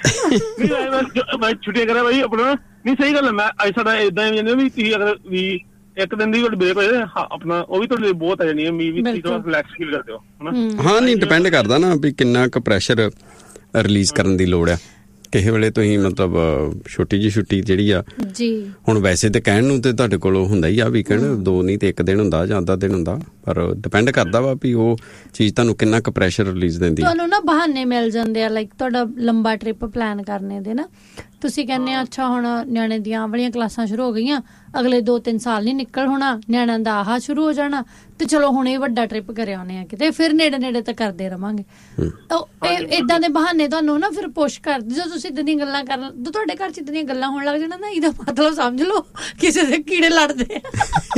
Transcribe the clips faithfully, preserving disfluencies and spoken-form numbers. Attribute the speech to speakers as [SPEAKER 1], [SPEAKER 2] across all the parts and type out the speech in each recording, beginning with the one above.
[SPEAKER 1] ਮੈਂ ਛੁੱਟੀਆਂ ਕਰਾਂ ਬਾਈ ਆਪਣਾ ਨਹੀਂ ਸਹੀ ਗੱਲ ਹੈ। ਮੈਂ ਅੱਜ ਸਾਡਾ ਏਦਾਂ ਜਾਂਦੇ ਵੀ ਤੁਸੀਂ ਅਗਰ ਵੀ ਇੱਕ ਦਿਨ ਦੀ ਤੁਹਾਡੀ ਬ੍ਰੇਕ ਹੋ ਜਾਏ ਆਪਣਾ ਉਹ ਵੀ ਤੁਹਾਡੇ ਬਹੁਤ ਆ ਜਾਣੀ ਹੈ ਮੀ ਵੀ ਤੁਸੀਂ ਥੋੜਾ ਰਿਲੈਕਸ ਫੀਲ ਕਰਦੇ ਹੋ ਹਨਾ।
[SPEAKER 2] ਹਾਂ ਨਹੀਂ ਡਿਪੈਂਡ ਕਰਦਾ ਨਾ ਵੀ ਕਿੰਨਾ ਕੁ ਪ੍ਰੈਸ਼ਰ ਰਿਲੀਜ਼ ਕਰਨ ਦੀ ਲੋੜ ਆ ਕਿਸੇ ਵੇਲੇ ਤੁਸੀਂ ਮਤਲਬ ਛੋਟੀ ਜਿਹੀ ਛੁੱਟੀ ਜਿਹੜੀ ਆ
[SPEAKER 3] ਜੀ
[SPEAKER 2] ਹੁਣ ਵੈਸੇ ਤੇ ਕਹਿਣ ਨੂੰ ਤੇ ਤੁਹਾਡੇ ਕੋਲ ਹੁੰਦਾ ਹੀ ਆ ਵੀਕਐਂਡ ਦੋ ਨਹੀਂ ਤੇ ਇੱਕ ਦਿਨ ਹੁੰਦਾ ਜਾਂ ਅੱਧਾ ਦਿਨ ਹੁੰਦਾ ਪਰ ਡਿਪੈਂਡ ਕਰਦਾ ਵਾ ਵੀ ਉਹ ਚੀਜ਼ ਤੁਹਾਨੂੰ ਕਿੰਨਾ ਕੁ ਪ੍ਰੈਸ਼ਰ ਰਿਲੀਜ਼ ਦਿੰਦੀ।
[SPEAKER 3] ਤੁਹਾਨੂੰ ਨਾ ਬਹਾਨੇ ਮਿਲ ਜਾਂਦੇ ਆ ਲਾਈਕ ਤੁਹਾਡਾ ਲੰਬਾ ਟ੍ਰਿਪ ਪਲਾਨ ਕਰਨੇ ਦੇ ਨਾ ਤੁਸੀਂ ਕਹਿੰਦੇ ਆ ਅੱਛਾ ਹੁਣ ਨਿਆਣੇ ਦੀਆਂ ਵਾਲੀਆਂ ਕਲਾਸਾਂ ਸ਼ੁਰੂ ਹੋ ਗਈਆਂ ਅਗਲੇ ਦੋ ਤਿੰਨ ਸਾਲ ਨਹੀਂ ਨਿਕਲ ਹੋਣਾ ਨਿਆਣਿਆਂ ਦਾ ਆਹ ਸ਼ੁਰੂ ਹੋ ਜਾਣਾ ਤੇ ਚਲੋ ਹੁਣ ਇਹ ਵੱਡਾ ਟ੍ਰਿਪ ਕਰ ਆਉਂਦੇ ਆ ਕਿਤੇ ਫਿਰ ਨੇੜੇ ਨੇੜੇ ਤਾਂ ਕਰਦੇ ਰਵਾਂਗੇ। ਏਦਾਂ ਦੇ ਬਹਾਨੇ ਤੁਹਾਨੂੰ ਨਾ ਫਿਰ ਪੁਸ਼ ਕਰਦੇ ਜਦੋਂ ਤੁਸੀਂ ਇੱਦਾਂ ਦੀਆਂ ਗੱਲਾਂ ਕਰਨ ਜਦੋਂ ਤੁਹਾਡੇ ਘਰ 'ਚ ਇੱਦਾਂ ਦੀਆਂ ਗੱਲਾਂ ਹੋਣ ਲੱਗ ਜਾਣਾ ਨਾ ਇਹਦਾ ਮਤਲਬ ਸਮਝ ਲਓ ਕਿਸੇ ਦੇ ਕੀੜੇ ਲੜਦੇ ਆ।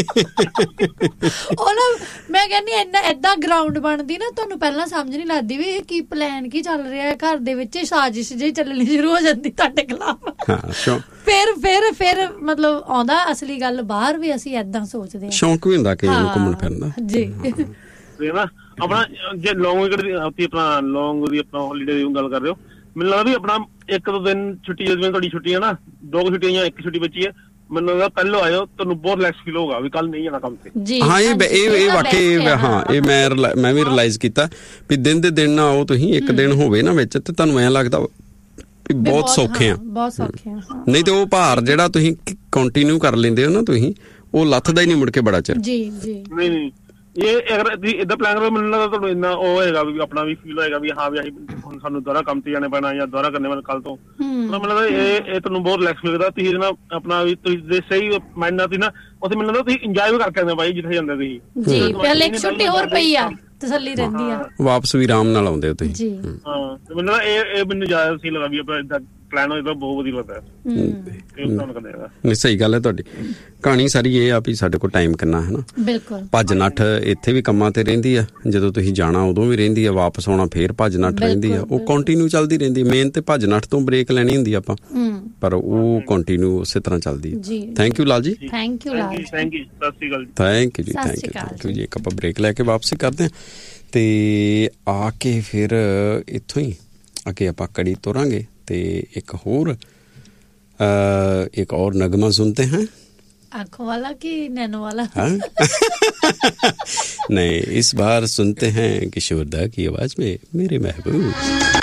[SPEAKER 3] ਉਹ ਨਾ ਮੈਂ ਕਹਿੰਦੀ ਇੰਨਾ ਏਦਾਂ ਗਰਾਊਂਡ ਬਣਦੀ ਨਾ ਤੁਹਾਨੂੰ ਪਹਿਲਾਂ ਸਮਝ ਨਹੀਂ ਲੱਗਦੀ ਵੀ ਇਹ ਕੀ ਪਲਾਨ ਕੀ ਚੱਲ ਰਿਹਾ ਘਰ ਦੇ ਵਿੱਚ ਸਾਜ਼ਿਸ਼ ਜਿਹੀ ਚੱਲਣੀ ਸ਼ੁਰੂ ਹੋ ਜਾਂਦੀ ਤੁਹਾਡੇ ਖਿਲਾਫ। ਫਿਰ ਫਿਰ ਫਿਰ ਮਤਲਬ ਆਉਂਦਾ ਅਸਲੀ ਗੱਲ ਬਾਹਰ ਵੀ ਅਸੀਂ ਏਦਾਂ ਸੋਚਦੇ ਹਾਂ ਸ਼ੌਂਕ ਵੀ ਹੁੰਦਾ ਕਈਆਂ ਨੂੰ ਘੁੰਮਣ ਫਿਰਨ ਦਾ ਜੀ
[SPEAKER 1] ਨਾ ਆਪਣਾ ਜੇ ਲੌਂਗ ਵੀਕਐਂਡ ਦੀ ਆਪਣਾ ਲੌਂਗ ਦੀ ਆਪਣਾ ਹੌਲੀਡੇ ਦੀ ਗੱਲ ਕਰ ਰਹੇ ਹੋ ਮੈਨੂੰ ਲੱਗਦਾ ਵੀ ਆਪਣਾ ਇੱਕ ਦੋ ਦਿਨ ਛੁੱਟੀ ਜਿਵੇਂ ਤੁਹਾਡੀ ਛੁੱਟੀ ਹੈ ਨਾ ਦੋ ਕੁ ਛੁੱਟੀਆਂ ਜਾਂ ਇੱਕ ਛੁੱਟੀ ਬੱਚੀ ਹੈ ਮੈਨੂੰ ਲੱਗਦਾ ਪਹਿਲੋਂ ਆਇਓ ਤੁਹਾਨੂੰ ਬਹੁਤ ਰਿਲੈਕਸ ਫੀਲ ਹੋਊਗਾ ਵੀ ਕੱਲ ਨਹੀਂ ਜਾਣਾ ਕੰਮ ਤੇ। ਹਾਂ ਇਹ ਇਹ ਇਹ ਵਾਕਈ ਹਾਂ ਇਹ ਮੈਂ ਮੈਂ ਵੀ ਰਿਅਲਾਈਜ਼ ਕੀਤਾ ਵੀ ਦਿਨ ਦੇ ਦਿਨ ਨਾ ਆਓ ਤੁਸੀਂ ਇੱਕ ਦਿਨ ਹੋਵੇ ਨਾ ਵਿੱਚ ਤੇ ਤੁਹਾਨੂੰ ਐਂ ਲੱਗਦਾ ਬਹੁਤ ਸੌਖੇ ਆ
[SPEAKER 3] ਬਹੁਤ ਸੌਖੇ ਆ
[SPEAKER 2] ਨਹੀਂ ਤੇ ਉਹ ਭਾਰ ਜਿਹੜਾ ਤੁਸੀਂ ਕੰਟੀਨਿਊ ਕਰ ਲੈਂਦੇ ਹੋ ਨਾ ਤੁਸੀਂ ਉਹ ਲੱਥਦਾ ਹੀ ਨਹੀਂ ਮੁੜ ਕੇ ਬੜਾ ਚਿਰ। ਜੀ
[SPEAKER 3] ਜੀ
[SPEAKER 1] ਨਹੀਂ ਨਹੀਂ ਇਹ ਅਗਰ ਤੁਸੀਂ ਏਦਾਂ ਪਲਾਨ ਕਰੋ ਮੈਨੂੰ ਲੱਗਦਾ ਤੁਹਾਨੂੰ ਇੰਨਾ ਉਹ ਹੋਏਗਾ ਵੀ ਆਪਣਾ ਵੀ ਫੀਲ ਹੋਏਗਾ ਵੀ ਹਾਂ ਵੀ ਅਸੀਂ ਹੁਣ ਸਾਨੂੰ ਦੁਬਾਰਾ ਕੰਮ ਤੇ ਜਾਣਾ ਪੈਣਾ ਜਾਂ ਦੁਬਾਰਾ ਕਰਨੇ ਵਾਲੇ ਕੱਲ ਤੋਂ ਮੈਨੂੰ ਲੱਗਦਾ ਇਹ ਇਹ ਤੁਹਾਨੂੰ ਬਹੁਤ ਰਿਲੈਕਸ ਮਿਲਦਾ ਤੁਸੀਂ ਨਾ ਆਪਣਾ ਵੀ ਤੁਸੀਂ ਸਹੀ ਮਾਈਂਡ ਨਾਲ ਤੁਸੀਂ ਨਾ ਉੱਥੇ ਮੈਨੂੰ ਲੱਗਦਾ ਤੁਸੀਂ ਇੰਜੋਏ ਵੀ ਕਰਕੇ ਆਉਂਦੇ ਬਾਈ ਜਿੱਥੇ ਜਾਂਦੇ ਤੁਸੀਂ ਜੀ ਪਹਿਲੇ ਇੱਕ ਛੁੱਟੀ ਹੋਰ ਪਈ ਆ ਤਸੱਲੀ ਰਹਿੰਦੀ ਆ ਵਾਪਸ ਵੀ ਆਰਾਮ ਨਾਲ ਆਉਂਦੇ ਹੋ ਤੁਸੀਂ ਜੀ ਹਾਂ ਮੈਨੂੰ ਲੱਗਦਾ ਇਹ ਇਹ ਮੈਨੂੰ ਜ਼ਿਆਦਾ ਫੀਲ ਲੱਗਾ ਵੀ ਆਪਣਾ ਏਦਾਂ ਪਲਾਨ ਹੋਏ ਤਾਂ ਬਹੁਤ ਵਧੀਆ ਲੱਗਦਾ ਨਹੀਂ ਸਹੀ ਗੱਲ ਹੈ ਤੁਹਾਡੀ। ਕਹਾਣੀ ਸਾਰੀ ਇਹ ਆ ਵੀ ਸਾਡੇ ਕੋਲ ਟਾਈਮ ਕਿੰਨਾ ਹੈ ਨਾ ਬਿਲਕੁਲ ਭੱਜ ਨੱਠ ਇੱਥੇ ਵੀ ਕੰਮਾਂ ਤੇ ਰਹਿੰਦੀ ਆ ਜਦੋਂ ਤੁਸੀਂ ਜਾਣਾ ਉਦੋਂ ਵੀ ਰਹਿੰਦੀ ਆ ਵਾਪਸ ਆਉਣਾ ਫੇਰ ਭੱਜ ਨੱਠ ਰਹਿੰਦੀ ਆ ਉਹ ਕੰਟੀਨਿਊ ਚੱਲਦੀ ਰਹਿੰਦੀ ਮੇਨ ਤੇ ਭੱਜ ਨੱਠ ਤੋਂ ਬ੍ਰੇਕ ਲੈਣੀ ਹੁੰਦੀ ਆਪਾਂ ਪਰ ਉਹ ਕੰਟੀਨਿਊ ਉਸੇ ਤਰ੍ਹਾਂ ਚੱਲਦੀ ਹੈ। Thank you Lal ji
[SPEAKER 3] thank you Lal
[SPEAKER 1] thank you ਸਤਿ ਸ਼੍ਰੀ ਅਕਾਲ
[SPEAKER 2] ਥੈਂਕ ਯੂ ਜੀ ਥੈਂਕ ਯੂ ਥੈਂਕ ਯੂ ਜੀ ਇੱਕ ਆਪਾਂ ਬ੍ਰੇਕ ਲੈ ਕੇ ਵਾਪਸੀ ਕਰਦੇ ਹਾਂ ਤੇ ਆ ਕੇ ਫਿਰ ਇੱਥੋਂ ਹੀ ਅੱਗੇ ਆਪਾਂ ਕੜੀ ਤੋਰਾਂਗੇ ਤੇ एक और एक और नगमा सुनते हैं
[SPEAKER 3] आंखों वाला कि नैनो वाला
[SPEAKER 2] नहीं इस बार सुनते हैं किशोर दा की आवाज में मेरे महबूब।